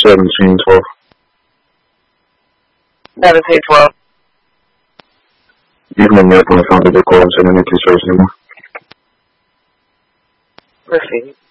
1712. 1712. You can let me up on the phone to the call and send me to search anymore. Proceed.